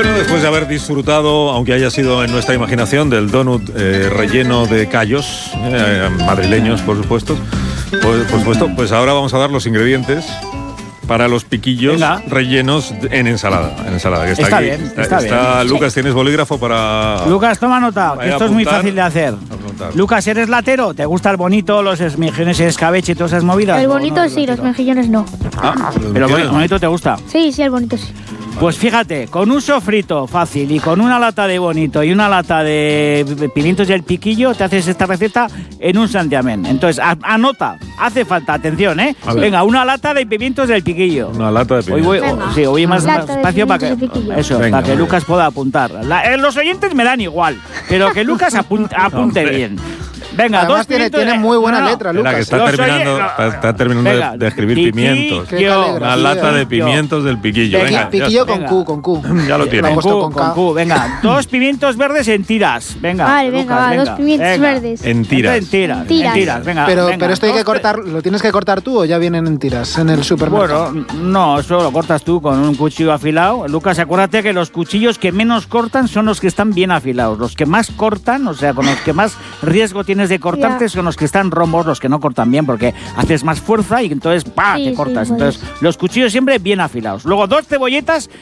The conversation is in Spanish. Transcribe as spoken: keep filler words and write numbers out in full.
Bueno, después de haber disfrutado, aunque haya sido en nuestra imaginación, del donut eh, relleno de callos, eh, madrileños, por supuesto, pues, por supuesto, pues ahora vamos a dar los ingredientes para los piquillos Venga. rellenos en ensalada. En ensalada que está, está aquí. bien, está, está está bien. Lucas, ¿tienes bolígrafo para...? Lucas, toma nota, que esto es muy fácil de hacer. Lucas, ¿eres latero? ¿Te gusta el bonito, los mejillones y escabeche y todas esas movidas? El bonito no, no, sí, los mejillones no. Ah, ¿pero el bonito te gusta? Sí, sí, el bonito sí. Pues fíjate, con un sofrito fácil y con una lata de bonito y una lata de pimientos del piquillo, te haces esta receta en un santiamén. Entonces, a, anota, hace falta, atención, ¿eh? Venga, una lata de pimientos del piquillo. Una lata de pimientos. Hoy voy, oh, sí, hoy más, más espacio para que, eso, Venga, para que Lucas pueda apuntar. La, eh, los oyentes me dan igual, pero que Lucas apunte, apunte bien. Venga, Además dos tiene, tiene muy buena no, no. letra, Lucas. Que está, Los terminando, oye, está, está terminando venga, de, de escribir piqui, pimientos. Yo, Una lata de pimientos del piquillo. Venga, venga, piquillo con Q, con Q. Ya lo tiene. Con Q, con, con Q. Venga, dos pimientos verdes en tiras. Venga, vale, Lucas, venga, va, venga, dos pimientos venga. verdes. En tiras. En tiras. En tiras. tiras. Venga, pero, venga, pero esto hay que dos, cortar, ¿lo tienes que cortar tú o ya vienen en tiras en el supermercado? Bueno, no, eso lo cortas tú con un cuchillo afilado. Lucas, acuérdate que los cuchillos que menos cortan son los que están bien afilados. Los que más cortan, o sea, con los que más riesgo tienes de cortarte, yeah. son los que están rombos, los que no cortan bien, porque haces más fuerza y entonces ¡pah! Sí, te cortas. Sí, entonces, los cuchillos siempre bien afilados. Luego, dos cebolletas